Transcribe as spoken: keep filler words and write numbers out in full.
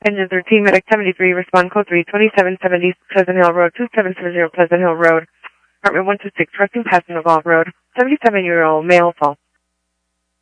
Engine thirteen, Medic seventy-three, respond code three, twenty-seven seventy Pleasant Hill Road, two seven seven zero Pleasant Hill Road, apartment one two six, resting passenger Gulf Road, seventy-seven-year-old male, fall.